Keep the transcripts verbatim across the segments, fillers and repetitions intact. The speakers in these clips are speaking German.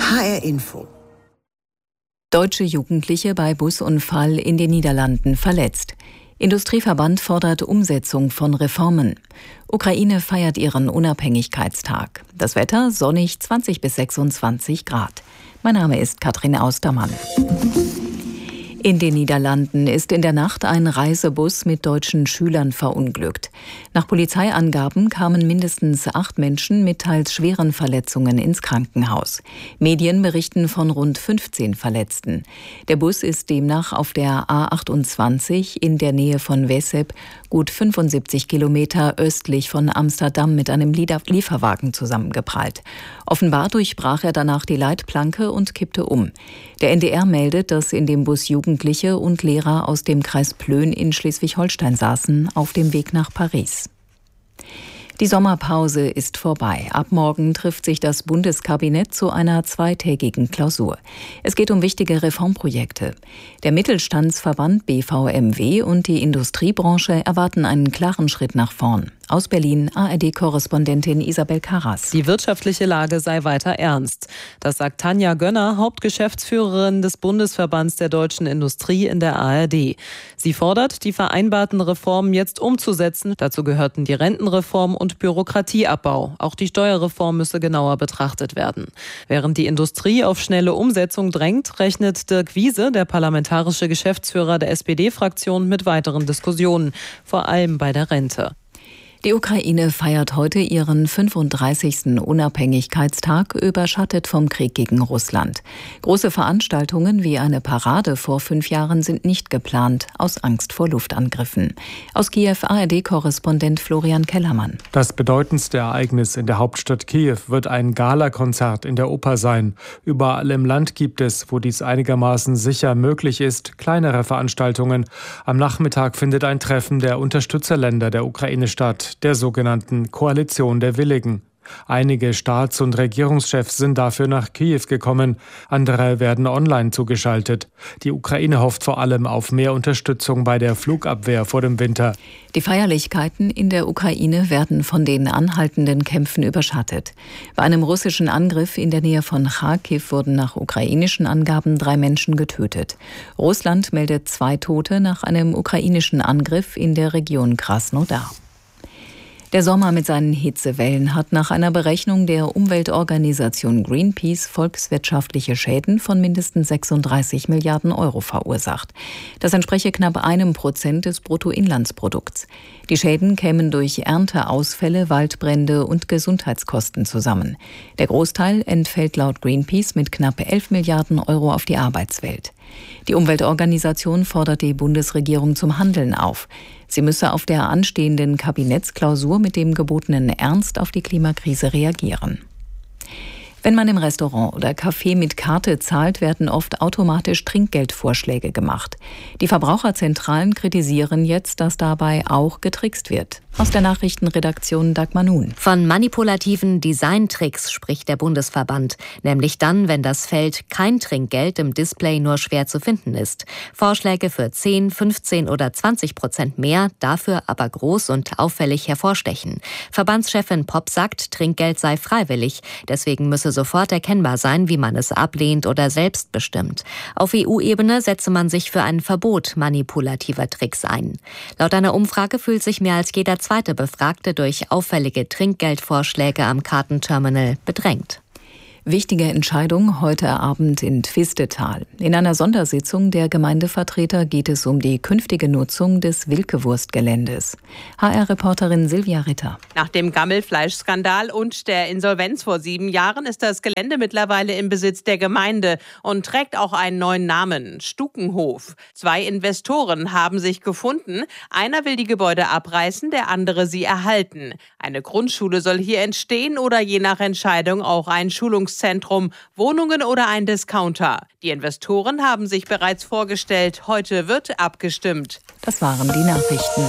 H R Info. Deutsche Jugendliche bei Busunfall in den Niederlanden verletzt. Industrieverband fordert Umsetzung von Reformen. Ukraine feiert ihren Unabhängigkeitstag. Das Wetter sonnig zwanzig bis sechsundzwanzig Grad. Mein Name ist Katrin Austermann. In den Niederlanden ist in der Nacht ein Reisebus mit deutschen Schülern verunglückt. Nach Polizeiangaben kamen mindestens acht Menschen mit teils schweren Verletzungen ins Krankenhaus. Medien berichten von rund fünfzehn Verletzten. Der Bus ist demnach auf der A achtundzwanzig in der Nähe von Wessep, gut fünfundsiebzig Kilometer östlich von Amsterdam, mit einem Lieferwagen zusammengeprallt. Offenbar durchbrach er danach die Leitplanke und kippte um. Der N D R meldet, dass in dem Bus Jugendliche und Lehrer aus dem Kreis Plön in Schleswig-Holstein saßen, auf dem Weg nach Paris. Die Sommerpause ist vorbei. Ab morgen trifft sich das Bundeskabinett zu einer zweitägigen Klausur. Es geht um wichtige Reformprojekte. Der Mittelstandsverband B V M W und die Industriebranche erwarten einen klaren Schritt nach vorn. Aus Berlin A R D-Korrespondentin Isabel Karras. Die wirtschaftliche Lage sei weiter ernst. Das sagt Tanja Gönner, Hauptgeschäftsführerin des Bundesverbands der deutschen Industrie in der A R D. Sie fordert, die vereinbarten Reformen jetzt umzusetzen. Dazu gehörten die Rentenreform und Bürokratieabbau. Auch die Steuerreform müsse genauer betrachtet werden. Während die Industrie auf schnelle Umsetzung drängt, rechnet Dirk Wiese, der parlamentarische Geschäftsführer der S P D-Fraktion, mit weiteren Diskussionen, vor allem bei der Rente. Die Ukraine feiert heute ihren fünfunddreißigsten Unabhängigkeitstag, überschattet vom Krieg gegen Russland. Große Veranstaltungen wie eine Parade vor fünf Jahren sind nicht geplant, aus Angst vor Luftangriffen. Aus Kiew A R D-Korrespondent Florian Kellermann. Das bedeutendste Ereignis in der Hauptstadt Kiew wird ein Galakonzert in der Oper sein. Überall im Land gibt es, wo dies einigermaßen sicher möglich ist, kleinere Veranstaltungen. Am Nachmittag findet ein Treffen der Unterstützerländer der Ukraine statt, der sogenannten Koalition der Willigen. Einige Staats- und Regierungschefs sind dafür nach Kiew gekommen, andere werden online zugeschaltet. Die Ukraine hofft vor allem auf mehr Unterstützung bei der Flugabwehr vor dem Winter. Die Feierlichkeiten in der Ukraine werden von den anhaltenden Kämpfen überschattet. Bei einem russischen Angriff in der Nähe von Charkiw wurden nach ukrainischen Angaben drei Menschen getötet. Russland meldet zwei Tote nach einem ukrainischen Angriff in der Region Krasnodar. Der Sommer mit seinen Hitzewellen hat nach einer Berechnung der Umweltorganisation Greenpeace volkswirtschaftliche Schäden von mindestens sechsunddreißig Milliarden Euro verursacht. Das entspreche knapp einem Prozent des Bruttoinlandsprodukts. Die Schäden kämen durch Ernteausfälle, Waldbrände und Gesundheitskosten zusammen. Der Großteil entfällt laut Greenpeace mit knapp elf Milliarden Euro auf die Arbeitswelt. Die Umweltorganisation fordert die Bundesregierung zum Handeln auf. Sie müsse auf der anstehenden Kabinettsklausur mit dem gebotenen Ernst auf die Klimakrise reagieren. Wenn man im Restaurant oder Café mit Karte zahlt, werden oft automatisch Trinkgeldvorschläge gemacht. Die Verbraucherzentralen kritisieren jetzt, dass dabei auch getrickst wird. Aus der Nachrichtenredaktion Dagmar Nun. Von manipulativen Designtricks spricht der Bundesverband, nämlich dann, wenn das Feld kein Trinkgeld im Display nur schwer zu finden ist. Vorschläge für zehn, fünfzehn oder zwanzig Prozent mehr, dafür aber groß und auffällig hervorstechen. Verbandschefin Popp sagt, Trinkgeld sei freiwillig, deswegen müsse sofort erkennbar sein, wie man es ablehnt oder selbst bestimmt. Auf E U-Ebene setze man sich für ein Verbot manipulativer Tricks ein. Laut einer Umfrage fühlt sich mehr als jeder zweite Befragte durch auffällige Trinkgeldvorschläge am Kartenterminal bedrängt. Wichtige Entscheidung heute Abend in Twistetal. In einer Sondersitzung der Gemeindevertreter geht es um die künftige Nutzung des Wilke-Wurst-Geländes. H R-Reporterin Silvia Ritter. Nach dem Gammelfleischskandal und der Insolvenz vor sieben Jahren ist das Gelände mittlerweile im Besitz der Gemeinde und trägt auch einen neuen Namen, Stukenhof. Zwei Investoren haben sich gefunden. Einer will die Gebäude abreißen, der andere sie erhalten. Eine Grundschule soll hier entstehen oder je nach Entscheidung auch ein Schulungszentrum. Wohnungen oder ein Discounter. Die Investoren haben sich bereits vorgestellt. Heute wird abgestimmt. Das waren die Nachrichten.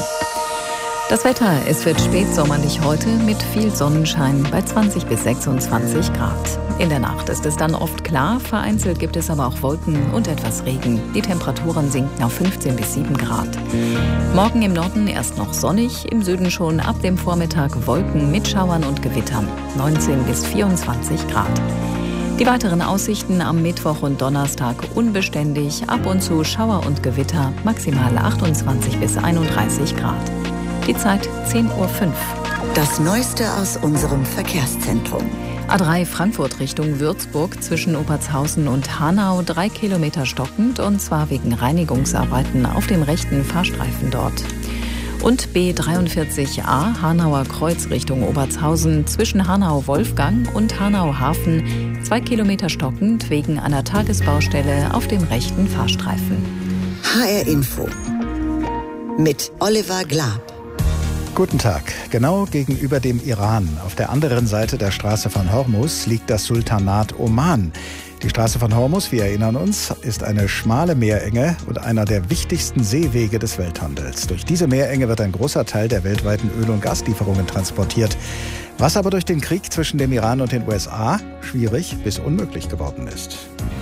Das Wetter, es wird spätsommerlich heute mit viel Sonnenschein bei zwanzig bis sechsundzwanzig Grad. In der Nacht ist es dann oft klar, vereinzelt gibt es aber auch Wolken und etwas Regen. Die Temperaturen sinken auf fünfzehn bis sieben Grad. Morgen im Norden erst noch sonnig, im Süden schon ab dem Vormittag Wolken mit Schauern und Gewittern, neunzehn bis vierundzwanzig Grad. Die weiteren Aussichten am Mittwoch und Donnerstag unbeständig, ab und zu Schauer und Gewitter, maximal achtundzwanzig bis einunddreißig Grad. Die Zeit zehn Uhr fünf. Das Neueste aus unserem Verkehrszentrum. A drei Frankfurt Richtung Würzburg zwischen Obertshausen und Hanau drei Kilometer stockend, und zwar wegen Reinigungsarbeiten auf dem rechten Fahrstreifen dort. Und B dreiundvierzig a Hanauer Kreuz Richtung Obertshausen zwischen Hanau-Wolfgang und Hanau-Hafen zwei Kilometer stockend wegen einer Tagesbaustelle auf dem rechten Fahrstreifen. H R Info mit Oliver Glab. Guten Tag. Genau gegenüber dem Iran, auf der anderen Seite der Straße von Hormuz, liegt das Sultanat Oman. Die Straße von Hormuz, wir erinnern uns, ist eine schmale Meerenge und einer der wichtigsten Seewege des Welthandels. Durch diese Meerenge wird ein großer Teil der weltweiten Öl- und Gaslieferungen transportiert. Was aber durch den Krieg zwischen dem Iran und den U S A schwierig bis unmöglich geworden ist.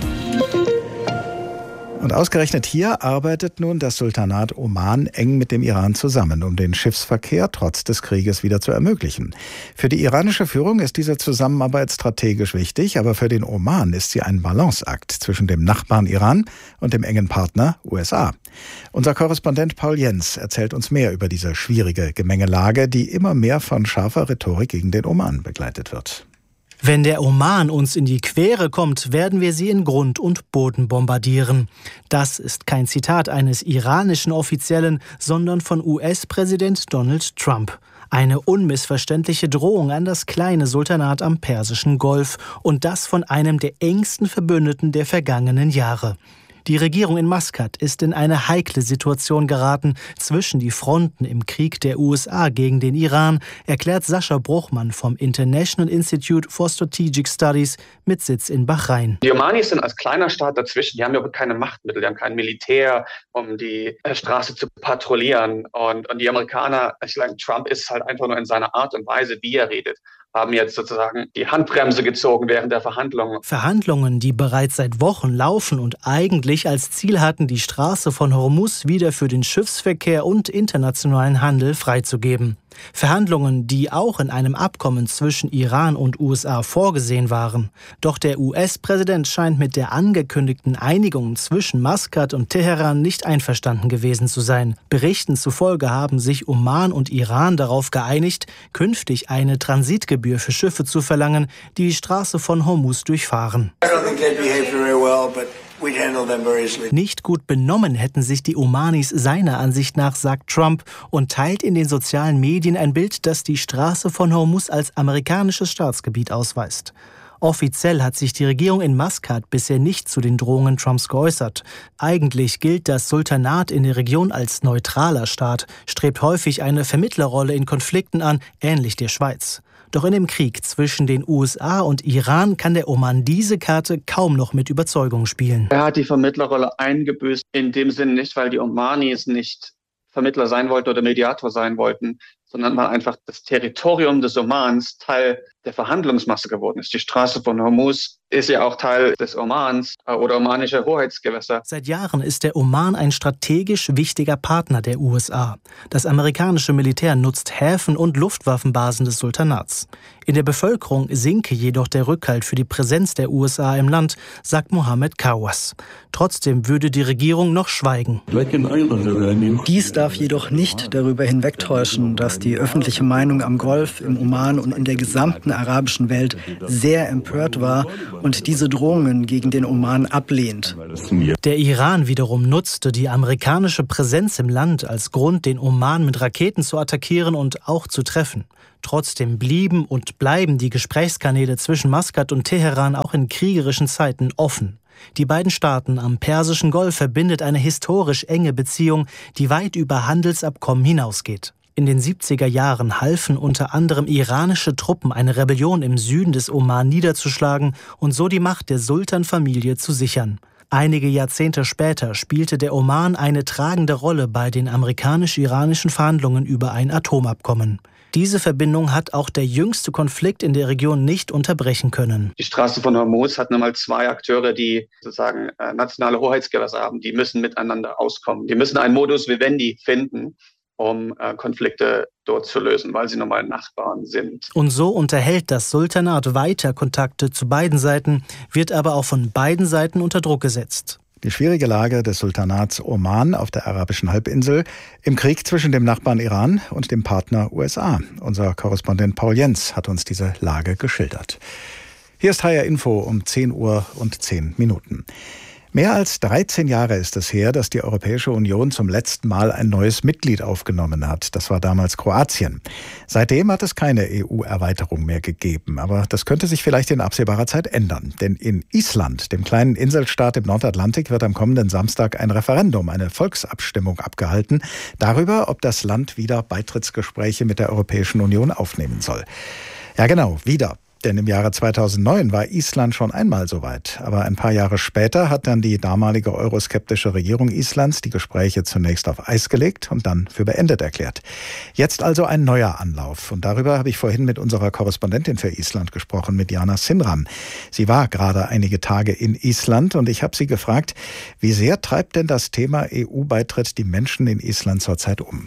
Und ausgerechnet hier arbeitet nun das Sultanat Oman eng mit dem Iran zusammen, um den Schiffsverkehr trotz des Krieges wieder zu ermöglichen. Für die iranische Führung ist diese Zusammenarbeit strategisch wichtig, aber für den Oman ist sie ein Balanceakt zwischen dem Nachbarn Iran und dem engen Partner U S A. Unser Korrespondent Paul Jens erzählt uns mehr über diese schwierige Gemengelage, die immer mehr von scharfer Rhetorik gegen den Oman begleitet wird. Wenn der Oman uns in die Quere kommt, werden wir sie in Grund und Boden bombardieren. Das ist kein Zitat eines iranischen Offiziellen, sondern von U S-Präsident Donald Trump. Eine unmissverständliche Drohung an das kleine Sultanat am Persischen Golf, und das von einem der engsten Verbündeten der vergangenen Jahre. Die Regierung in Maskat ist in eine heikle Situation geraten zwischen die Fronten im Krieg der U S A gegen den Iran, erklärt Sascha Bruchmann vom International Institute for Strategic Studies mit Sitz in Bahrain. Die Omanis sind als kleiner Staat dazwischen, die haben ja keine Machtmittel, die haben kein Militär, um die Straße zu patrouillieren. Und, und die Amerikaner, ich glaube, Trump ist halt einfach nur in seiner Art und Weise, wie er redet, haben jetzt sozusagen die Handbremse gezogen während der Verhandlungen. Verhandlungen, die bereits seit Wochen laufen und eigentlich als Ziel hatten, die Straße von Hormuz wieder für den Schiffsverkehr und internationalen Handel freizugeben. Verhandlungen, die auch in einem Abkommen zwischen Iran und U S A vorgesehen waren. Doch der U S-Präsident scheint mit der angekündigten Einigung zwischen Maskat und Teheran nicht einverstanden gewesen zu sein. Berichten zufolge haben sich Oman und Iran darauf geeinigt, künftig eine Transitgebühr für Schiffe zu verlangen, die die Straße von Hormuz durchfahren. Nicht gut benommen hätten sich die Omanis seiner Ansicht nach, sagt Trump, und teilt in den sozialen Medien ein Bild, das die Straße von Hormuz als amerikanisches Staatsgebiet ausweist. Offiziell hat sich die Regierung in Maskat bisher nicht zu den Drohungen Trumps geäußert. Eigentlich gilt das Sultanat in der Region als neutraler Staat, strebt häufig eine Vermittlerrolle in Konflikten an, ähnlich der Schweiz. Doch in dem Krieg zwischen den U S A und Iran kann der Oman diese Karte kaum noch mit Überzeugung spielen. Er hat die Vermittlerrolle eingebüßt, in dem Sinne nicht, weil die Omanis nicht Vermittler sein wollten oder Mediator sein wollten, sondern weil einfach das Territorium des Omans Teil der Verhandlungsmasse geworden ist. Die Straße von Hormuz ist ja auch Teil des Omans oder omanischer Hoheitsgewässer. Seit Jahren ist der Oman ein strategisch wichtiger Partner der U S A. Das amerikanische Militär nutzt Häfen und Luftwaffenbasen des Sultanats. In der Bevölkerung sinke jedoch der Rückhalt für die Präsenz der U S A im Land, sagt Mohammed Kawas. Trotzdem würde die Regierung noch schweigen. Dies darf jedoch nicht darüber hinwegtäuschen, dass die öffentliche Meinung am Golf, im Oman und in der gesamten arabischen Welt sehr empört war und diese Drohungen gegen den Oman ablehnt. Der Iran wiederum nutzte die amerikanische Präsenz im Land als Grund, den Oman mit Raketen zu attackieren und auch zu treffen. Trotzdem blieben und bleiben die Gesprächskanäle zwischen Maskat und Teheran auch in kriegerischen Zeiten offen. Die beiden Staaten am Persischen Golf verbindet eine historisch enge Beziehung, die weit über Handelsabkommen hinausgeht. In den siebziger Jahren halfen unter anderem iranische Truppen, eine Rebellion im Süden des Oman niederzuschlagen und so die Macht der Sultanfamilie zu sichern. Einige Jahrzehnte später spielte der Oman eine tragende Rolle bei den amerikanisch-iranischen Verhandlungen über ein Atomabkommen. Diese Verbindung hat auch der jüngste Konflikt in der Region nicht unterbrechen können. Die Straße von Hormuz hat nun mal zwei Akteure, die sozusagen äh, nationale Hoheitsgewässer haben. Die müssen miteinander auskommen. Die müssen einen Modus vivendi finden, um äh, Konflikte dort zu lösen, weil sie nun mal Nachbarn sind. Und so unterhält das Sultanat weiter Kontakte zu beiden Seiten, wird aber auch von beiden Seiten unter Druck gesetzt. Die schwierige Lage des Sultanats Oman auf der arabischen Halbinsel im Krieg zwischen dem Nachbarn Iran und dem Partner U S A. Unser Korrespondent Paul Jens hat uns diese Lage geschildert. Hier ist H R Info um zehn Uhr und zehn Minuten. Mehr als dreizehn Jahre ist es her, dass die Europäische Union zum letzten Mal ein neues Mitglied aufgenommen hat. Das war damals Kroatien. Seitdem hat es keine E U-Erweiterung mehr gegeben. Aber das könnte sich vielleicht in absehbarer Zeit ändern. Denn in Island, dem kleinen Inselstaat im Nordatlantik, wird am kommenden Samstag ein Referendum, eine Volksabstimmung abgehalten, darüber, ob das Land wieder Beitrittsgespräche mit der Europäischen Union aufnehmen soll. Ja genau, wieder. Denn im Jahre zweitausendneun war Island schon einmal so weit. Aber ein paar Jahre später hat dann die damalige euroskeptische Regierung Islands die Gespräche zunächst auf Eis gelegt und dann für beendet erklärt. Jetzt also ein neuer Anlauf. Und darüber habe ich vorhin mit unserer Korrespondentin für Island gesprochen, mit Jana Sinram. Sie war gerade einige Tage in Island und ich habe sie gefragt, wie sehr treibt denn das Thema E U-Beitritt die Menschen in Island zurzeit um?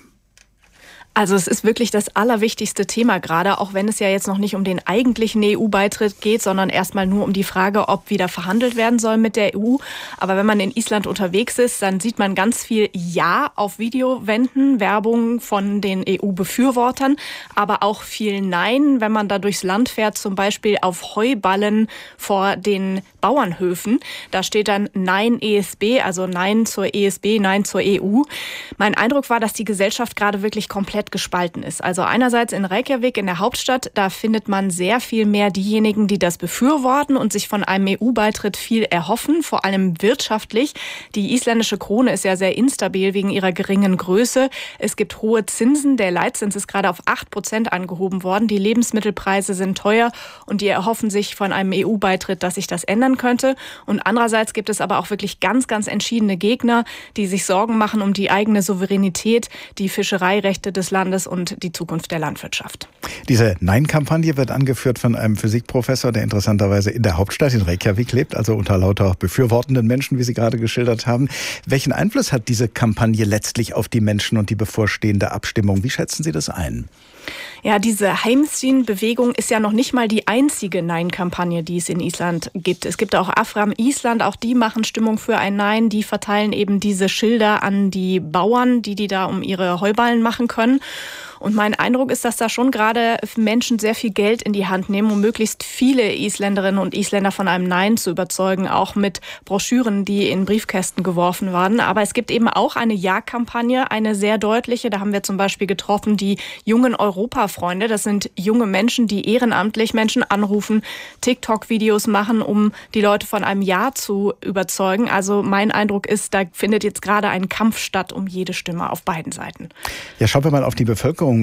Also es ist wirklich das allerwichtigste Thema gerade, auch wenn es ja jetzt noch nicht um den eigentlichen E U-Beitritt geht, sondern erstmal nur um die Frage, ob wieder verhandelt werden soll mit der E U. Aber wenn man in Island unterwegs ist, dann sieht man ganz viel Ja auf Videowänden, Werbung von den E U-Befürwortern, aber auch viel Nein, wenn man da durchs Land fährt, zum Beispiel auf Heuballen vor den Bauernhöfen. Da steht dann Nein E S B, also Nein zur E S B, Nein zur E U. Mein Eindruck war, dass die Gesellschaft gerade wirklich komplett gespalten ist. Also einerseits in Reykjavik, in der Hauptstadt, da findet man sehr viel mehr diejenigen, die das befürworten und sich von einem E U-Beitritt viel erhoffen, vor allem wirtschaftlich. Die isländische Krone ist ja sehr instabil wegen ihrer geringen Größe. Es gibt hohe Zinsen. Der Leitzins ist gerade auf acht Prozent angehoben worden. Die Lebensmittelpreise sind teuer und die erhoffen sich von einem E U-Beitritt, dass sich das ändern könnte. Und andererseits gibt es aber auch wirklich ganz, ganz entschiedene Gegner, die sich Sorgen machen um die eigene Souveränität, die Fischereirechte des Landes und die Zukunft der Landwirtschaft. Diese Nein-Kampagne wird angeführt von einem Physikprofessor, der interessanterweise in der Hauptstadt in Reykjavik lebt, also unter lauter befürwortenden Menschen, wie Sie gerade geschildert haben. Welchen Einfluss hat diese Kampagne letztlich auf die Menschen und die bevorstehende Abstimmung? Wie schätzen Sie das ein? Ja, diese Heimsyn-Bewegung ist ja noch nicht mal die einzige Nein-Kampagne, die es in Island gibt. Es gibt auch Afram Island, auch die machen Stimmung für ein Nein. Die verteilen eben diese Schilder an die Bauern, die die da um ihre Heuballen machen können. Und mein Eindruck ist, dass da schon gerade Menschen sehr viel Geld in die Hand nehmen, um möglichst viele Isländerinnen und Isländer von einem Nein zu überzeugen, auch mit Broschüren, die in Briefkästen geworfen waren. Aber es gibt eben auch eine Ja-Kampagne, eine sehr deutliche. Da haben wir zum Beispiel getroffen die jungen Europafreunde. Das sind junge Menschen, die ehrenamtlich Menschen anrufen, TikTok-Videos machen, um die Leute von einem Ja zu überzeugen. Also mein Eindruck ist, da findet jetzt gerade ein Kampf statt um jede Stimme auf beiden Seiten. Ja, schauen wir mal auf die Bevölkerung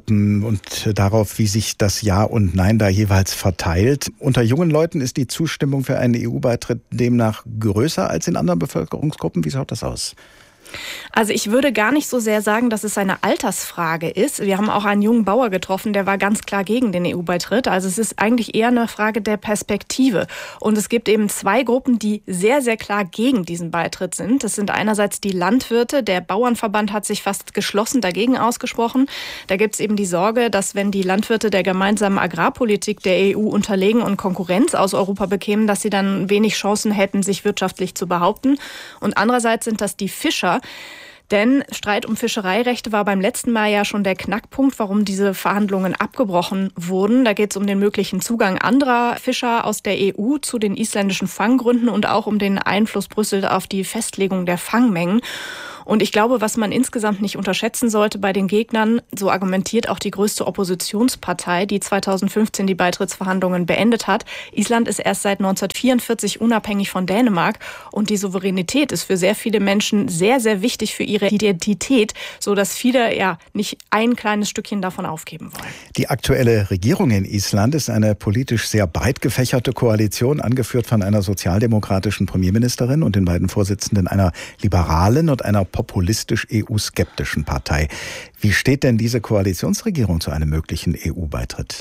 und darauf, wie sich das Ja und Nein da jeweils verteilt. Unter jungen Leuten ist die Zustimmung für einen E U-Beitritt demnach größer als in anderen Bevölkerungsgruppen. Wie schaut das aus? Also ich würde gar nicht so sehr sagen, dass es eine Altersfrage ist. Wir haben auch einen jungen Bauer getroffen, der war ganz klar gegen den E U-Beitritt. Also es ist eigentlich eher eine Frage der Perspektive. Und es gibt eben zwei Gruppen, die sehr, sehr klar gegen diesen Beitritt sind. Das sind einerseits die Landwirte. Der Bauernverband hat sich fast geschlossen dagegen ausgesprochen. Da gibt es eben die Sorge, dass wenn die Landwirte der gemeinsamen Agrarpolitik der E U unterlegen und Konkurrenz aus Europa bekämen, dass sie dann wenig Chancen hätten, sich wirtschaftlich zu behaupten. Und andererseits sind das die Fischer. Denn Streit um Fischereirechte war beim letzten Mal ja schon der Knackpunkt, warum diese Verhandlungen abgebrochen wurden. Da geht es um den möglichen Zugang anderer Fischer aus der E U zu den isländischen Fanggründen und auch um den Einfluss Brüssel auf die Festlegung der Fangmengen. Und ich glaube, was man insgesamt nicht unterschätzen sollte bei den Gegnern, so argumentiert auch die größte Oppositionspartei, die zweitausendfünfzehn die Beitrittsverhandlungen beendet hat. Island ist erst seit neunzehnhundertvierundvierzig unabhängig von Dänemark und die Souveränität ist für sehr viele Menschen sehr, sehr wichtig für ihre Identität, sodass viele ja nicht ein kleines Stückchen davon aufgeben wollen. Die aktuelle Regierung in Island ist eine politisch sehr breit gefächerte Koalition, angeführt von einer sozialdemokratischen Premierministerin und den beiden Vorsitzenden einer liberalen und einer populistisch E U-skeptischen Partei. Wie steht denn diese Koalitionsregierung zu einem möglichen E U-Beitritt?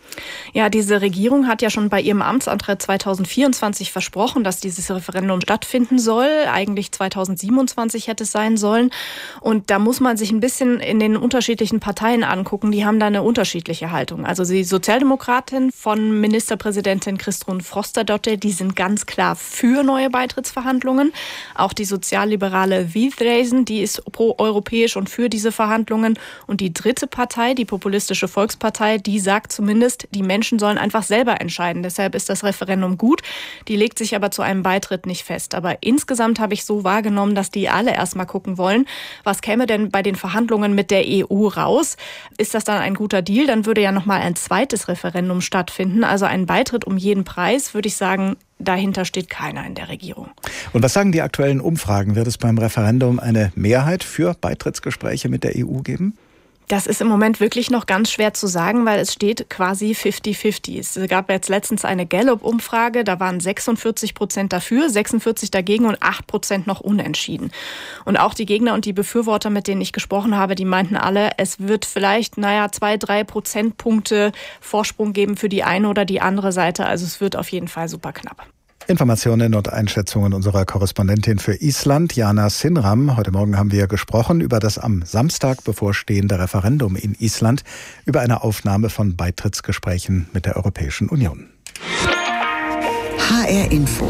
Ja, diese Regierung hat ja schon bei ihrem Amtsantritt zweitausendvierundzwanzig versprochen, dass dieses Referendum stattfinden soll. Eigentlich zweitausendsiebenundzwanzig hätte es sein sollen. Und da muss man sich ein bisschen in den unterschiedlichen Parteien angucken. Die haben da eine unterschiedliche Haltung. Also die Sozialdemokratin von Ministerpräsidentin Kristrún Frostadóttir, die sind ganz klar für neue Beitrittsverhandlungen. Auch die sozialliberale Viðreisn, die ist pro-europäisch und für diese Verhandlungen. Und die dritte Partei, die Populistische Volkspartei, die sagt zumindest, die Menschen sollen einfach selber entscheiden. Deshalb ist das Referendum gut. Die legt sich aber zu einem Beitritt nicht fest. Aber insgesamt habe ich so wahrgenommen, dass die alle erstmal gucken wollen, was käme denn bei den Verhandlungen mit der E U raus? Ist das dann ein guter Deal? Dann würde ja nochmal ein zweites Referendum stattfinden. Also ein Beitritt um jeden Preis, würde ich sagen, dahinter steht keiner in der Regierung. Und was sagen die aktuellen Umfragen? Wird es beim Referendum eine Mehrheit für Beitrittsgespräche mit der E U geben? Das ist im Moment wirklich noch ganz schwer zu sagen, weil es steht quasi fifty fifty. Es gab jetzt letztens eine Gallup-Umfrage, da waren sechsundvierzig Prozent dafür, sechsundvierzig dagegen und acht Prozent noch unentschieden. Und auch die Gegner und die Befürworter, mit denen ich gesprochen habe, die meinten alle, es wird vielleicht, naja, zwei, drei Prozentpunkte Vorsprung geben für die eine oder die andere Seite. Also es wird auf jeden Fall super knapp. Informationen und Einschätzungen unserer Korrespondentin für Island, Jana Sinram. Heute Morgen haben wir gesprochen über das am Samstag bevorstehende Referendum in Island, über eine Aufnahme von Beitrittsgesprächen mit der Europäischen Union. H R Info.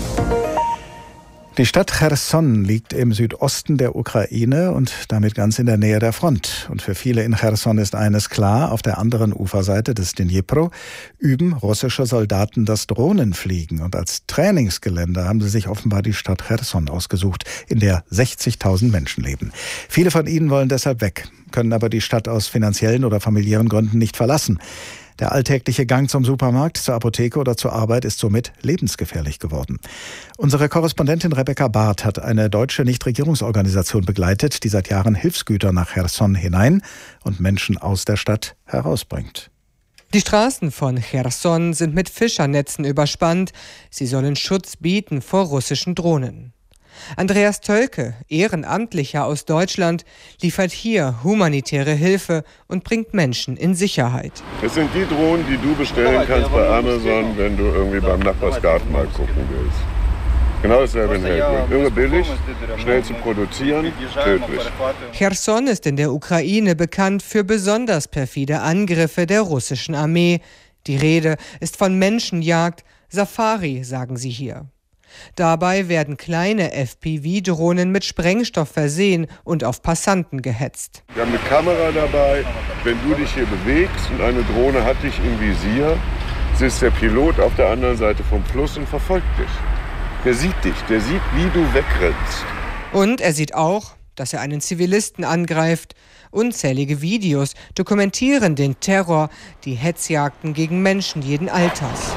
Die Stadt Cherson liegt im Südosten der Ukraine und damit ganz in der Nähe der Front. Und für viele in Cherson ist eines klar: Auf der anderen Uferseite des Dnipro üben russische Soldaten das Drohnenfliegen. Und als Trainingsgelände haben sie sich offenbar die Stadt Cherson ausgesucht, in der sechzigtausend Menschen leben. Viele von ihnen wollen deshalb weg, können aber die Stadt aus finanziellen oder familiären Gründen nicht verlassen. Der alltägliche Gang zum Supermarkt, zur Apotheke oder zur Arbeit ist somit lebensgefährlich geworden. Unsere Korrespondentin Rebecca Barth hat eine deutsche Nichtregierungsorganisation begleitet, die seit Jahren Hilfsgüter nach Cherson hinein und Menschen aus der Stadt herausbringt. Die Straßen von Cherson sind mit Fischernetzen überspannt. Sie sollen Schutz bieten vor russischen Drohnen. Andreas Tölke, Ehrenamtlicher aus Deutschland, liefert hier humanitäre Hilfe und bringt Menschen in Sicherheit. Es sind die Drohnen, die du bestellen kannst bei Amazon, wenn du irgendwie beim Nachbarsgarten mal gucken willst. Genau dasselbe in Helden. Irre billig, schnell zu produzieren, tödlich. Cherson ist in der Ukraine bekannt für besonders perfide Angriffe der russischen Armee. Die Rede ist von Menschenjagd, Safari, sagen sie hier. Dabei werden kleine F P V-Drohnen mit Sprengstoff versehen und auf Passanten gehetzt. Wir haben eine Kamera dabei. Wenn du dich hier bewegst und eine Drohne hat dich im Visier, sitzt der Pilot auf der anderen Seite vom Fluss und verfolgt dich. Der sieht dich, der sieht, wie du wegrennst. Und er sieht auch, dass er einen Zivilisten angreift. Unzählige Videos dokumentieren den Terror, die Hetzjagden gegen Menschen jeden Alters.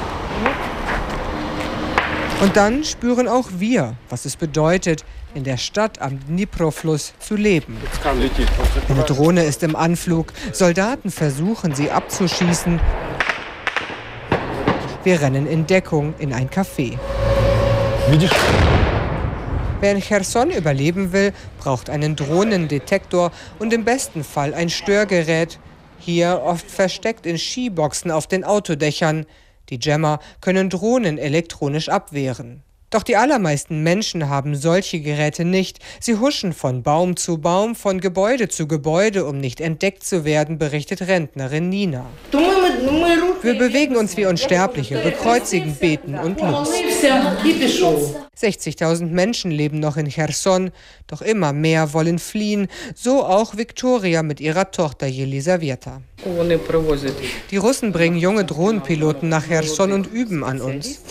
Und dann spüren auch wir, was es bedeutet, in der Stadt am Dnipro-Fluss zu leben. Eine Drohne ist im Anflug, Soldaten versuchen, sie abzuschießen. Wir rennen in Deckung in ein Café. Wer in Cherson überleben will, braucht einen Drohnendetektor und im besten Fall ein Störgerät. Hier oft versteckt in Skiboxen auf den Autodächern. Die Jammer können Drohnen elektronisch abwehren. Doch die allermeisten Menschen haben solche Geräte nicht. Sie huschen von Baum zu Baum, von Gebäude zu Gebäude, um nicht entdeckt zu werden, berichtet Rentnerin Nina. Wir bewegen uns wie Unsterbliche, bekreuzigen, beten und los. sechzigtausend Menschen leben noch in Cherson, doch immer mehr wollen fliehen, so auch Viktoria mit ihrer Tochter Jelisaweta. Die Russen bringen junge Drohnenpiloten nach Cherson und üben an uns.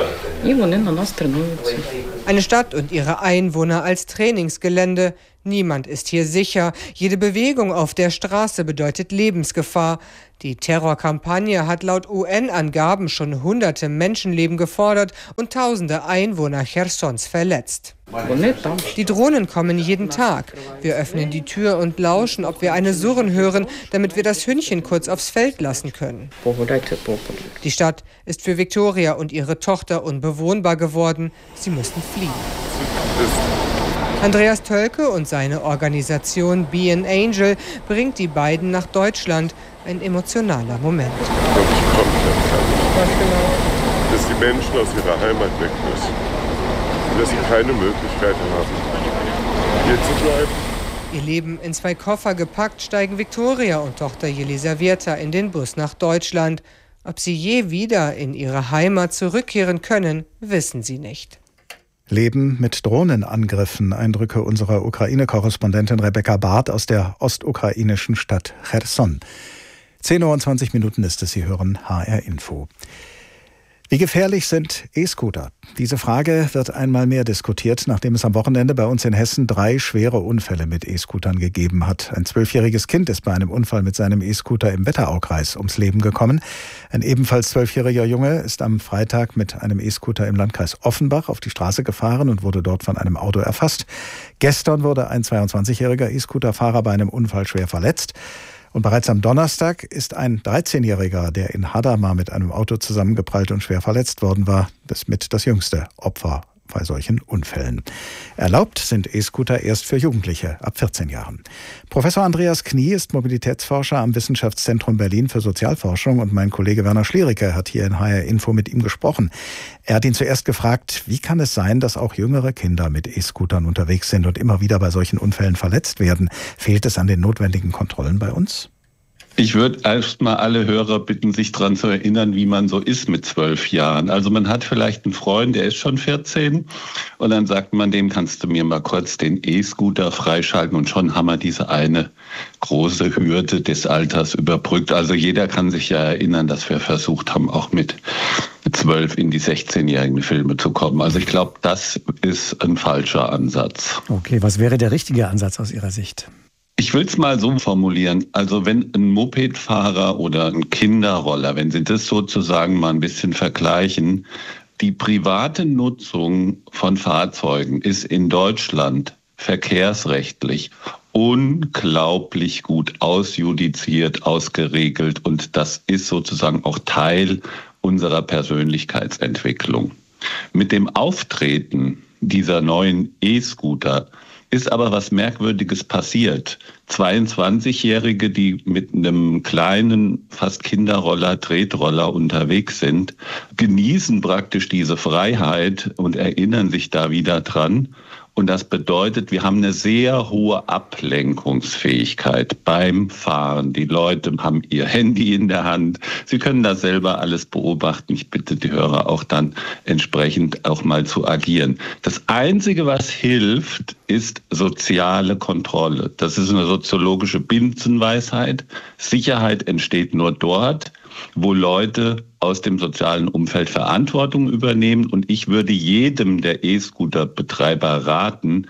Eine Stadt und ihre Einwohner als Trainingsgelände. Niemand ist hier sicher. Jede Bewegung auf der Straße bedeutet Lebensgefahr. Die Terrorkampagne hat laut U N-Angaben schon hunderte Menschenleben gefordert und tausende Einwohner Chersons verletzt. Die Drohnen kommen jeden Tag. Wir öffnen die Tür und lauschen, ob wir eine Surren hören, damit wir das Hündchen kurz aufs Feld lassen können. Die Stadt ist für Viktoria und ihre Tochter unbewohnbar geworden. Sie müssen fliehen. Andreas Tölke und seine Organisation Be an Angel bringt die beiden nach Deutschland. Ein emotionaler Moment. Was genau? Dass die Menschen aus ihrer Heimat weg müssen. Und dass sie keine Möglichkeit haben, hier zu bleiben. Ihr Leben in zwei Koffer gepackt, steigen Viktoria und Tochter Jelisaweta in den Bus nach Deutschland. Ob sie je wieder in ihre Heimat zurückkehren können, wissen sie nicht. Leben mit Drohnenangriffen. Eindrücke unserer Ukraine-Korrespondentin Rebecca Barth aus der ostukrainischen Stadt Cherson. zehn Uhr und zwanzig Minuten ist es, Sie hören H R Info. Wie gefährlich sind E-Scooter? Diese Frage wird einmal mehr diskutiert, nachdem es am Wochenende bei uns in Hessen drei schwere Unfälle mit E-Scootern gegeben hat. Ein zwölfjähriges Kind ist bei einem Unfall mit seinem E-Scooter im Wetteraukreis ums Leben gekommen. Ein ebenfalls zwölfjähriger Junge ist am Freitag mit einem E-Scooter im Landkreis Offenbach auf die Straße gefahren und wurde dort von einem Auto erfasst. Gestern wurde ein zweiundzwanzigjähriger E-Scooter-Fahrer bei einem Unfall schwer verletzt. Und bereits am Donnerstag ist ein dreizehnjähriger, der in Hadamar mit einem Auto zusammengeprallt und schwer verletzt worden war, das mit das jüngste Opfer bei solchen Unfällen. Erlaubt sind E-Scooter erst für Jugendliche ab vierzehn Jahren. Professor Andreas Knie ist Mobilitätsforscher am Wissenschaftszentrum Berlin für Sozialforschung und mein Kollege Werner Schliericke hat hier in H R Info mit ihm gesprochen. Er hat ihn zuerst gefragt, wie kann es sein, dass auch jüngere Kinder mit E-Scootern unterwegs sind und immer wieder bei solchen Unfällen verletzt werden? Fehlt es an den notwendigen Kontrollen bei uns? Ich würde erst mal alle Hörer bitten, sich daran zu erinnern, wie man so ist mit zwölf Jahren. Also man hat vielleicht einen Freund, der ist schon vierzehn und dann sagt man, dem kannst du mir mal kurz den E-Scooter freischalten und schon haben wir diese eine große Hürde des Alters überbrückt. Also jeder kann sich ja erinnern, dass wir versucht haben, auch mit zwölf in die sechzehnjährigen Filme zu kommen. Also ich glaube, das ist ein falscher Ansatz. Okay, was wäre der richtige Ansatz aus Ihrer Sicht? Ich will es mal so formulieren, also wenn ein Mopedfahrer oder ein Kinderroller, wenn Sie das sozusagen mal ein bisschen vergleichen, die private Nutzung von Fahrzeugen ist in Deutschland verkehrsrechtlich unglaublich gut ausjudiziert, ausgeregelt und das ist sozusagen auch Teil unserer Persönlichkeitsentwicklung. Mit dem Auftreten dieser neuen E-Scooter ist aber was Merkwürdiges passiert. zweiundzwanzigjährige, die mit einem kleinen, fast Kinderroller, Tretroller unterwegs sind, genießen praktisch diese Freiheit und erinnern sich da wieder dran. Und das bedeutet, wir haben eine sehr hohe Ablenkungsfähigkeit beim Fahren. Die Leute haben ihr Handy in der Hand. Sie können das selber alles beobachten. Ich bitte die Hörer auch dann entsprechend auch mal zu agieren. Das Einzige, was hilft, ist soziale Kontrolle. Das ist eine soziologische Binsenweisheit. Sicherheit entsteht nur dort, wo Leute aus dem sozialen Umfeld Verantwortung übernehmen. Und ich würde jedem der E-Scooter-Betreiber raten,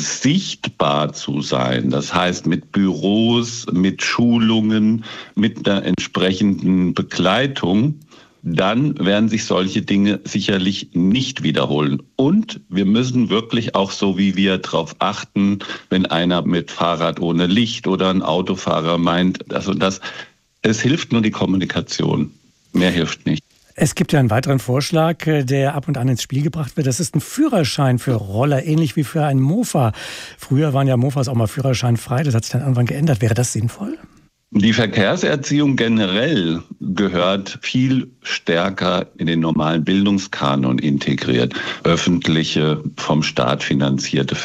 sichtbar zu sein. Das heißt, mit Büros, mit Schulungen, mit einer entsprechenden Begleitung. Dann werden sich solche Dinge sicherlich nicht wiederholen. Und wir müssen wirklich auch so, wie wir darauf achten, wenn einer mit Fahrrad ohne Licht oder ein Autofahrer meint, also das, es hilft nur die Kommunikation. Mehr hilft nicht. Es gibt ja einen weiteren Vorschlag, der ab und an ins Spiel gebracht wird. Das ist ein Führerschein für Roller, ähnlich wie für einen Mofa. Früher waren ja Mofas auch mal führerscheinfrei, das hat sich dann irgendwann geändert. Wäre das sinnvoll? Die Verkehrserziehung generell gehört viel stärker in den normalen Bildungskanon integriert. Öffentliche, vom Staat finanzierte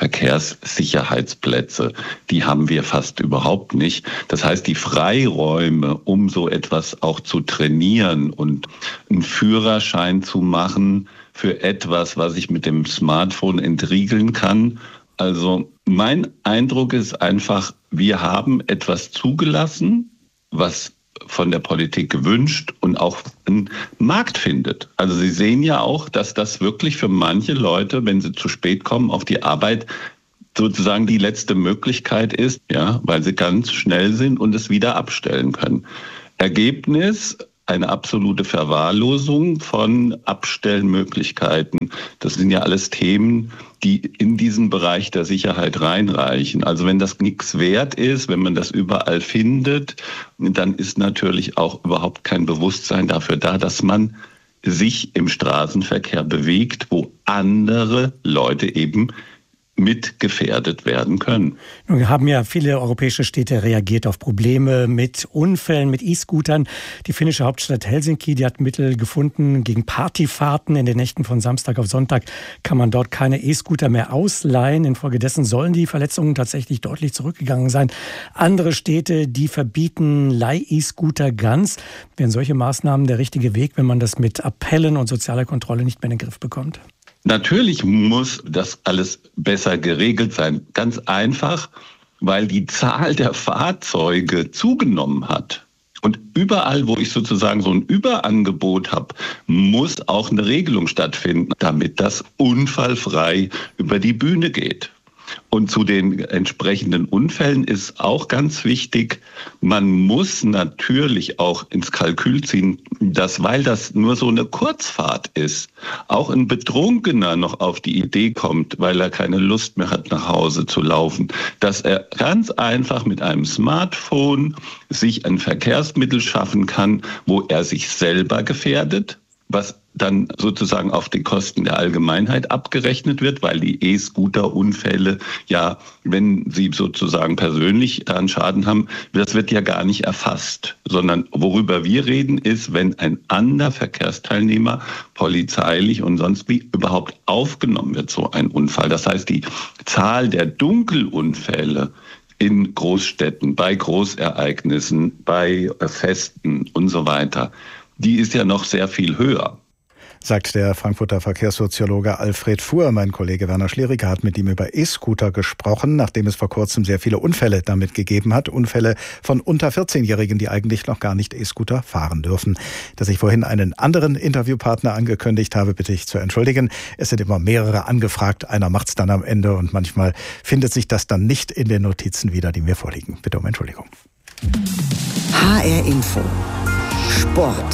Verkehrssicherheitsplätze, die haben wir fast überhaupt nicht. Das heißt, die Freiräume, um so etwas auch zu trainieren und einen Führerschein zu machen für etwas, was ich mit dem Smartphone entriegeln kann. Also mein Eindruck ist einfach, wir haben etwas zugelassen, was von der Politik gewünscht und auch einen Markt findet. Also Sie sehen ja auch, dass das wirklich für manche Leute, wenn sie zu spät kommen auf die Arbeit, sozusagen die letzte Möglichkeit ist, ja, weil sie ganz schnell sind und es wieder abstellen können. Ergebnis: eine absolute Verwahrlosung von Abstellmöglichkeiten. Das sind ja alles Themen, die in diesen Bereich der Sicherheit reinreichen. Also wenn das nichts wert ist, wenn man das überall findet, dann ist natürlich auch überhaupt kein Bewusstsein dafür da, dass man sich im Straßenverkehr bewegt, wo andere Leute eben mit gefährdet werden können. Nun haben ja viele europäische Städte reagiert auf Probleme mit Unfällen, mit E-Scootern. Die finnische Hauptstadt Helsinki, die hat Mittel gefunden gegen Partyfahrten. In den Nächten von Samstag auf Sonntag kann man dort keine E-Scooter mehr ausleihen. Infolgedessen sollen die Verletzungen tatsächlich deutlich zurückgegangen sein. Andere Städte, die verbieten Leih-E-Scooter ganz. Wären solche Maßnahmen der richtige Weg, wenn man das mit Appellen und sozialer Kontrolle nicht mehr in den Griff bekommt? Natürlich muss das alles besser geregelt sein. Ganz einfach, weil die Zahl der Fahrzeuge zugenommen hat. Und überall, wo ich sozusagen so ein Überangebot habe, muss auch eine Regelung stattfinden, damit das unfallfrei über die Bühne geht. Und zu den entsprechenden Unfällen ist auch ganz wichtig, man muss natürlich auch ins Kalkül ziehen, dass, weil das nur so eine Kurzfahrt ist, auch ein Betrunkener noch auf die Idee kommt, weil er keine Lust mehr hat, nach Hause zu laufen, dass er ganz einfach mit einem Smartphone sich ein Verkehrsmittel schaffen kann, wo er sich selber gefährdet, was dann sozusagen auf die Kosten der Allgemeinheit abgerechnet wird, weil die E-Scooter-Unfälle, ja, wenn sie sozusagen persönlich daran Schaden haben, das wird ja gar nicht erfasst, sondern worüber wir reden ist, wenn ein anderer Verkehrsteilnehmer polizeilich und sonst wie überhaupt aufgenommen wird, so ein Unfall. Das heißt, die Zahl der Dunkelunfälle in Großstädten, bei Großereignissen, bei Festen und so weiter, die ist ja noch sehr viel höher. Sagt der Frankfurter Verkehrssoziologe Alfred Fuhr. Mein Kollege Werner Schleriker hat mit ihm über E-Scooter gesprochen, nachdem es vor kurzem sehr viele Unfälle damit gegeben hat. Unfälle von unter vierzehnjährigen, die eigentlich noch gar nicht E-Scooter fahren dürfen. Dass ich vorhin einen anderen Interviewpartner angekündigt habe, bitte ich zu entschuldigen. Es sind immer mehrere angefragt. Einer macht's dann am Ende und manchmal findet sich das dann nicht in den Notizen wieder, die mir vorliegen. Bitte um Entschuldigung. H R Info. Sport.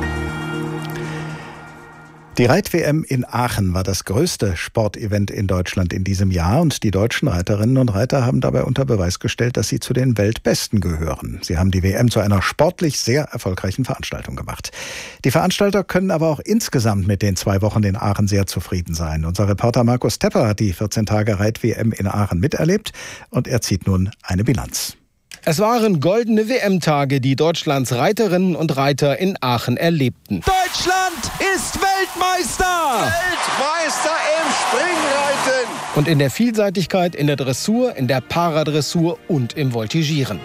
Die Reit-W M in Aachen war das größte Sportevent in Deutschland in diesem Jahr und die deutschen Reiterinnen und Reiter haben dabei unter Beweis gestellt, dass sie zu den Weltbesten gehören. Sie haben die W M zu einer sportlich sehr erfolgreichen Veranstaltung gemacht. Die Veranstalter können aber auch insgesamt mit den zwei Wochen in Aachen sehr zufrieden sein. Unser Reporter Markus Tepper hat die vierzehn Tage Reit-W M in Aachen miterlebt und er zieht nun eine Bilanz. Es waren goldene W M-Tage, die Deutschlands Reiterinnen und Reiter in Aachen erlebten. Deutschland ist Weltmeister! Weltmeister im Springreiten! Und in der Vielseitigkeit, in der Dressur, in der Paradressur und im Voltigieren.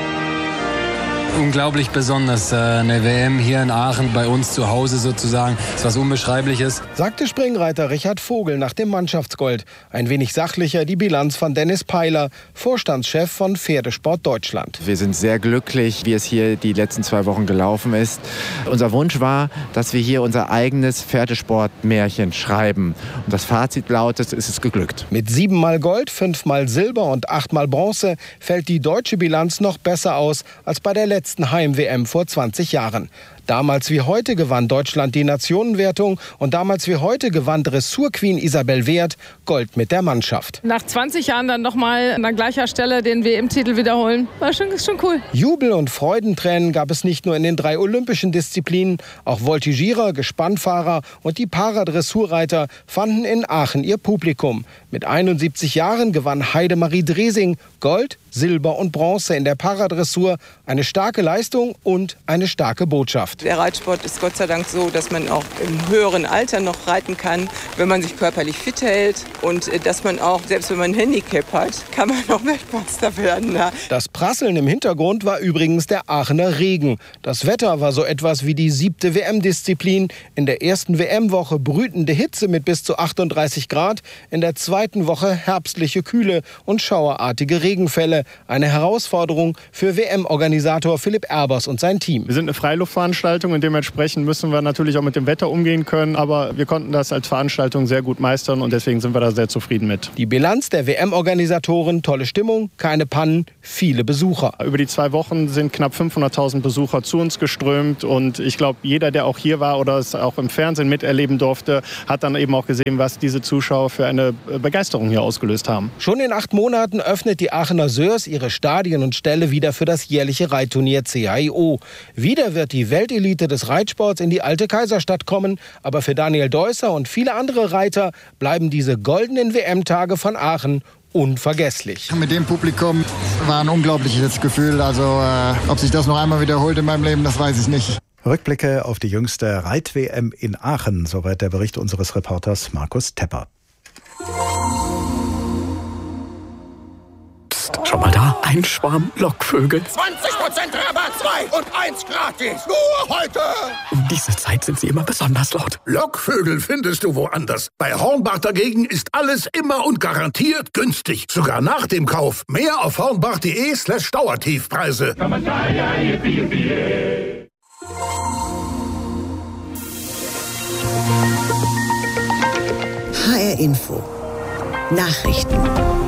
Unglaublich besonders, eine W M hier in Aachen, bei uns zu Hause sozusagen, ist was Unbeschreibliches. Sagte Springreiter Richard Vogel nach dem Mannschaftsgold. Ein wenig sachlicher die Bilanz von Dennis Peiler, Vorstandschef von Pferdesport Deutschland. Wir sind sehr glücklich, wie es hier die letzten zwei Wochen gelaufen ist. Unser Wunsch war, dass wir hier unser eigenes Pferdesportmärchen schreiben. Und das Fazit lautet, es ist geglückt. Mit siebenmal Gold, fünfmal Silber und achtmal Bronze fällt die deutsche Bilanz noch besser aus als bei der letzten Heim-W M vor zwanzig Jahren. Damals wie heute gewann Deutschland die Nationenwertung und damals wie heute gewann Dressurqueen Isabel Wert Gold mit der Mannschaft. Nach zwanzig Jahren dann nochmal an gleicher Stelle den W M-Titel wiederholen, war schon, ist schon cool. Jubel und Freudentränen gab es nicht nur in den drei olympischen Disziplinen, auch Voltigierer, Gespannfahrer und die Paradressurreiter fanden in Aachen ihr Publikum. Mit einundsiebzig Jahren gewann Heidemarie Dresing Gold, Silber und Bronze in der Paradressur. Eine starke Leistung und eine starke Botschaft. Der Reitsport ist Gott sei Dank so, dass man auch im höheren Alter noch reiten kann, wenn man sich körperlich fit hält. Und dass man auch, selbst wenn man ein Handicap hat, kann man auch Weltmeister werden. Ja. Das Prasseln im Hintergrund war übrigens der Aachener Regen. Das Wetter war so etwas wie die siebte W M-Disziplin. In der ersten W M-Woche brütende Hitze mit bis zu achtunddreißig Grad. In der zweiten Woche herbstliche Kühle und schauerartige Regenfälle. Eine Herausforderung für W M-Organisator Philipp Erbers und sein Team. Wir sind eine Freiluftveranstaltung und dementsprechend müssen wir natürlich auch mit dem Wetter umgehen können. Aber wir konnten das als Veranstaltung sehr gut meistern und deswegen sind wir da sehr zufrieden mit. Die Bilanz der W M-Organisatoren, tolle Stimmung, keine Pannen, viele Besucher. Über die zwei Wochen sind knapp fünfhunderttausend Besucher zu uns geströmt und ich glaube, jeder, der auch hier war oder es auch im Fernsehen miterleben durfte, hat dann eben auch gesehen, was diese Zuschauer für eine Begeisterung hier ausgelöst haben. Schon in acht Monaten öffnet die Aachener Sörs ihre Stadien und Ställe wieder für das jährliche Reitturnier C H I O. Wieder wird die Weltelite des Reitsports in die alte Kaiserstadt kommen, aber für Daniel Deusser und viele andere ihre Reiter bleiben diese goldenen W M-Tage von Aachen unvergesslich. Mit dem Publikum war ein unglaubliches Gefühl. Also äh, ob sich das noch einmal wiederholt in meinem Leben, das weiß ich nicht. Rückblicke auf die jüngste Reit-W M in Aachen. Soweit der Bericht unseres Reporters Markus Tepper. Psst, schau mal da, ein Schwarm Lockvögel. zwanzig Prozent Rabatt, zwei und eins gratis. Nur heute. Um diese Zeit sind sie immer besonders laut. Lockvögel findest du woanders. Bei Hornbach dagegen ist alles immer und garantiert günstig. Sogar nach dem Kauf. Mehr auf hornbach.de slash Dauertiefpreise. H R Info. Nachrichten.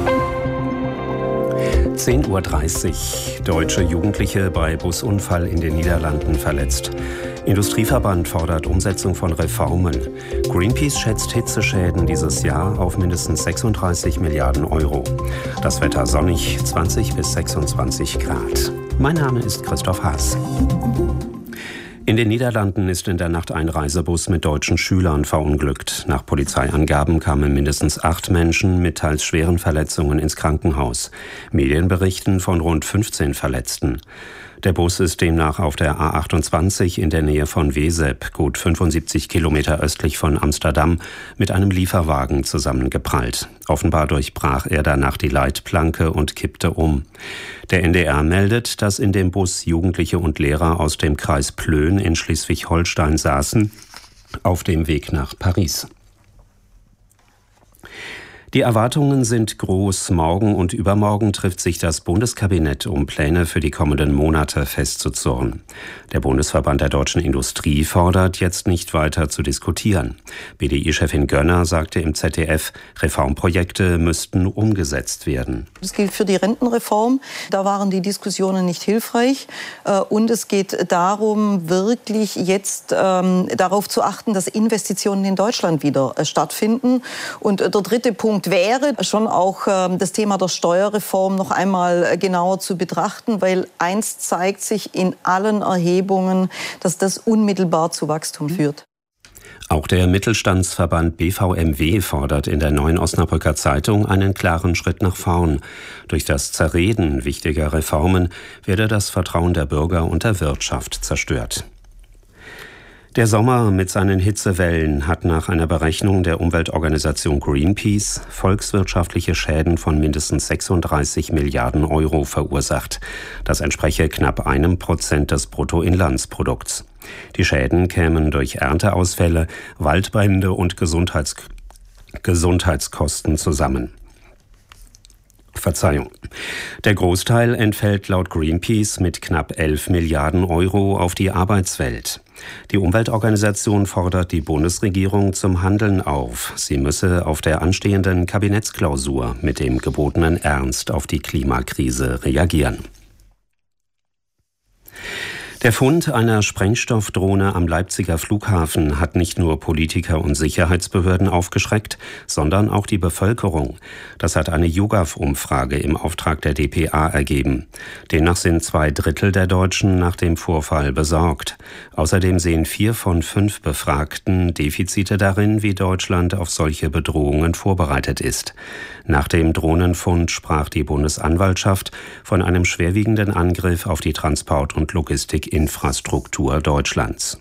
zehn Uhr dreißig. Deutsche Jugendliche bei Busunfall in den Niederlanden verletzt. Industrieverband fordert Umsetzung von Reformen. Greenpeace schätzt Hitzeschäden dieses Jahr auf mindestens sechsunddreißig Milliarden Euro. Das Wetter sonnig, zwanzig bis sechsundzwanzig Grad. Mein Name ist Christoph Haas. In den Niederlanden ist in der Nacht ein Reisebus mit deutschen Schülern verunglückt. Nach Polizeiangaben kamen mindestens acht Menschen mit teils schweren Verletzungen ins Krankenhaus. Medien berichten von rund fünfzehn Verletzten. Der Bus ist demnach auf der A achtundzwanzig in der Nähe von Wezep, gut fünfundsiebzig Kilometer östlich von Amsterdam, mit einem Lieferwagen zusammengeprallt. Offenbar durchbrach er danach die Leitplanke und kippte um. Der N D R meldet, dass in dem Bus Jugendliche und Lehrer aus dem Kreis Plön in Schleswig-Holstein saßen, auf dem Weg nach Paris. Die Erwartungen sind groß. Morgen und übermorgen trifft sich das Bundeskabinett, um Pläne für die kommenden Monate festzuzurren. Der Bundesverband der deutschen Industrie fordert, jetzt nicht weiter zu diskutieren. B D I-Chefin Gönner sagte im Z D F, Reformprojekte müssten umgesetzt werden. Das gilt für die Rentenreform. Da waren die Diskussionen nicht hilfreich. Und es geht darum, wirklich jetzt ähm, darauf zu achten, dass Investitionen in Deutschland wieder äh, stattfinden. Und der dritte Punkt wäre schon auch äh, das Thema der Steuerreform noch einmal genauer zu betrachten, weil eins zeigt sich in allen Erhebungen, dass das unmittelbar zu Wachstum führt. Auch der Mittelstandsverband B V M W fordert in der Neuen Osnabrücker Zeitung einen klaren Schritt nach vorn. Durch das Zerreden wichtiger Reformen werde das Vertrauen der Bürger und der Wirtschaft zerstört. Der Sommer mit seinen Hitzewellen hat nach einer Berechnung der Umweltorganisation Greenpeace volkswirtschaftliche Schäden von mindestens sechsunddreißig Milliarden Euro verursacht. Das entspreche knapp einem Prozent des Bruttoinlandsprodukts. Die Schäden kämen durch Ernteausfälle, Waldbrände und Gesundheits- Gesundheitskosten zusammen. Verzeihung. Der Großteil entfällt laut Greenpeace mit knapp elf Milliarden Euro auf die Arbeitswelt. Die Umweltorganisation fordert die Bundesregierung zum Handeln auf. Sie müsse auf der anstehenden Kabinettsklausur mit dem gebotenen Ernst auf die Klimakrise reagieren. Der Fund einer Sprengstoffdrohne am Leipziger Flughafen hat nicht nur Politiker und Sicherheitsbehörden aufgeschreckt, sondern auch die Bevölkerung. Das hat eine YouGov-Umfrage im Auftrag der D P A ergeben. Demnach sind zwei Drittel der Deutschen nach dem Vorfall besorgt. Außerdem sehen vier von fünf Befragten Defizite darin, wie Deutschland auf solche Bedrohungen vorbereitet ist. Nach dem Drohnenfund sprach die Bundesanwaltschaft von einem schwerwiegenden Angriff auf die Transport- und Logistikinfrastruktur Deutschlands.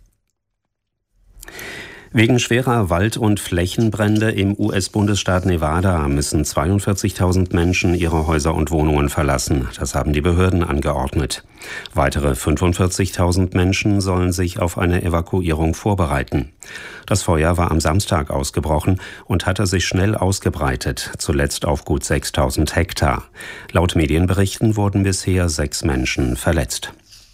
Wegen schwerer Wald- und Flächenbrände im U S-Bundesstaat Nevada müssen zweiundvierzigtausend Menschen ihre Häuser und Wohnungen verlassen. Das haben die Behörden angeordnet. Weitere fünfundvierzigtausend Menschen sollen sich auf eine Evakuierung vorbereiten. Das Feuer war am Samstag ausgebrochen und hatte sich schnell ausgebreitet, zuletzt auf gut sechstausend Hektar. Laut Medienberichten wurden bisher sechs Menschen verletzt.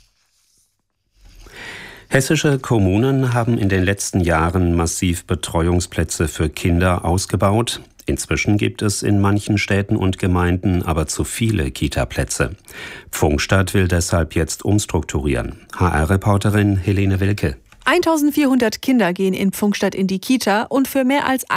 Hessische Kommunen haben in den letzten Jahren massiv Betreuungsplätze für Kinder ausgebaut. Inzwischen gibt es in manchen Städten und Gemeinden aber zu viele Kita-Plätze. Pfungstadt will deshalb jetzt umstrukturieren. H R-Reporterin Helene Wilke. eintausendvierhundert Kinder gehen in Pfungstadt in die Kita und für mehr als